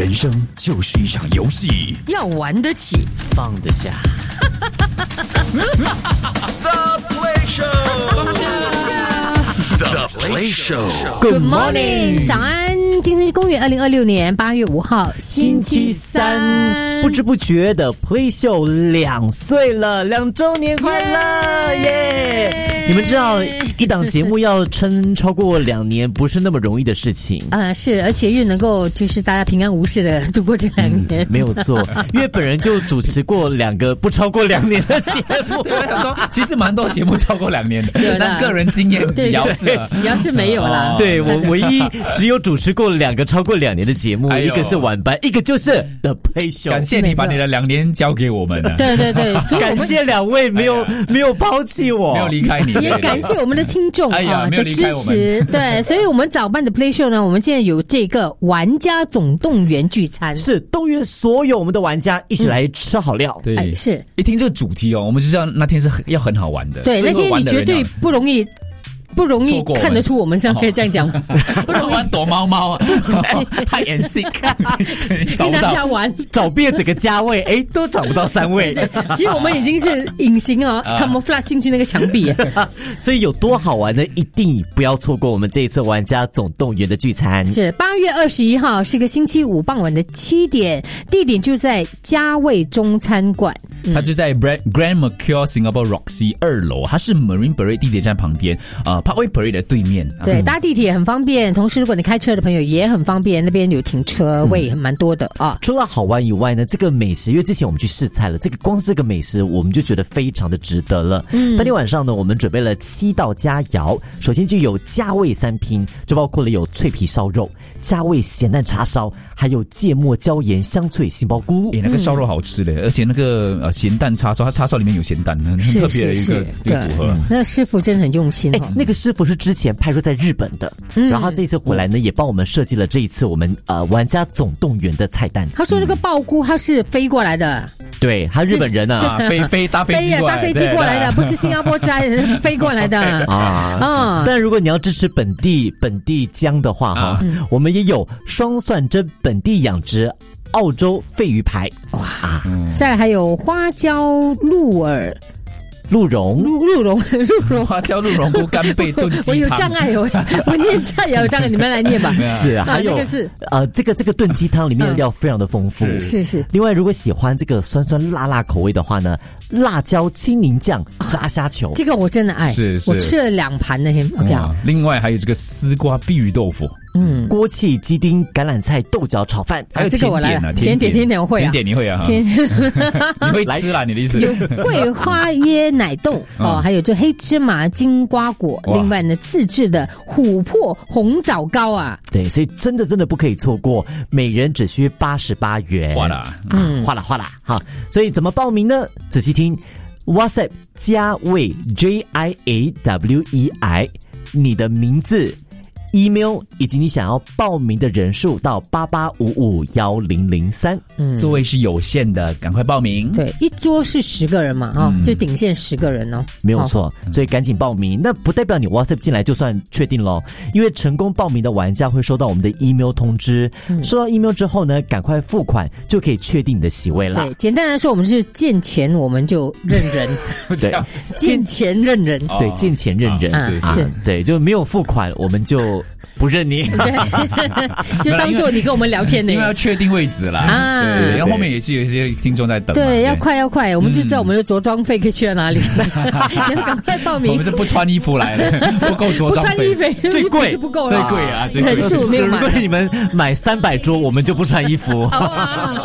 人生就是一场游戏， 要玩得起， 放得下。 The Play Show，The Play Show。Good morning， 早安！今天是公元2026年8月5号，星期三。 不知不觉的 Play Show 2岁了，2周年快乐耶！你们知道一档节目要撑超过2年不是那么容易的事情是，而且又能够就是大家平安无事的度过这2年， 没有错。因为本人就主持过2个不超过2年的节目。 对，我想说，其实蛮多节目超过2年的，但个人经验只要是没有啦。 对，我唯一只有主持过2个超过2年的节目，一个是晚班，一个就是 The Play Show。 感谢你把你的2年交给我们了。 对对对，所以感谢2位没有抛弃我， 没有离开你， 也感谢我们的听众的支持。对，所以我们早班的 Play Show 呢，我们现在有这个玩家总动员聚餐， 是动员所有我们的玩家一起来吃好料。 对， 是一听这个主题我们就知道那天是要很好玩的。 对，那天你绝对不容易看得出我们这样可以这样讲， 不容易玩躲猫猫太演戏，找不到玩， 找遍整个家位，都找不到3位。 其实我们已经是隐形camouflage 进去那个墙壁。 所以有多好玩呢？一定不要错过我们这一次玩家总动员的聚餐。 是8月21号，是个星期五傍晚的7点，地点就在嘉味中餐馆。 它就在 Grand Mercure Singapore Roxy 2楼，它是 Marine Parade 地铁站旁边Parkway Parade 的对面。 对，搭地铁很方便，同时如果你开车的朋友也很方便，那边有停车位蛮多的啊。 除了好玩以外呢，这个美食，因为之前我们去试菜了，光是这个美食我们就觉得非常的值得了。当天晚上呢，我们准备了7道佳肴，首先就有嘉味3拼，就包括了有脆皮烧肉、嘉味咸蛋叉烧，还有芥末椒盐香脆杏鲍菇。 那个烧肉好吃的，而且那个咸蛋叉烧，它叉烧里面有咸蛋，很特别的一个组合。 那师傅真的很用心。 那个师傅是之前派驻在日本的，然后他这次回来呢，也帮我们设计了这一次我们玩家总动员的菜单。 他说这个鲍菇它是飞过来的， 对，他日本人搭飞机过来的，不是新加坡摘飞过来的但如果你要支持本地姜的话我们也有双蒜蒸本地养殖澳洲鲱鱼排， 再来还有花椒鹿茸， 花椒鹿茸菇干贝炖鸡汤。 我有障碍我念菜也有障碍，你们来念吧。 是还有这个炖鸡汤里面的料非常的丰富。 是。 另外，如果喜欢这个酸酸辣辣口味的话呢，辣椒青柠酱炸虾球， 这个我真的爱， 是我吃了2盘那天。OK 好。 另外还有这个丝瓜碧鱼豆腐。 锅气鸡丁橄榄菜豆角炒饭， 还有这个我来了，甜点我会甜点你会啊？你会吃啦？你的意思？ 有桂花椰奶冻还有这黑芝麻金瓜果，另外呢自制的琥珀红枣糕啊。 对，所以真的不可以错过，每人只需88元。 哗啦， 哗啦，好，所以怎么报名呢？仔细听 ，WhatsApp 嘉味 JIAWEI， 你的名字、email 以及你想要报名的人数到88551003。 座位是有限的，赶快报名。 对，一桌是10个人嘛，就顶限10个人哦。 没有错，所以赶紧报名。那不代表你 WhatsApp 进来就算确定咯，因为成功报名的玩家会收到我们的 email 通知。收到 email 之后呢，赶快付款就可以确定你的席位了。 对，简单来说，我们是见钱我们就认人。 对， 见钱认人。 对，见钱认人。 是。 对，就没有付款我们就不认你。 就当做你跟我们聊天的。 因为要确定位置啦。对，然后后面也是有一些听众在等。 对，要快，我们就知道我们的着装费可以去到哪里。你要赶快报名。 我们是不穿衣服来的，不够着装费。 不穿衣服最贵就不够了。 最贵啊！ 人数没有满。 如果你们买300桌，我们就不穿衣服。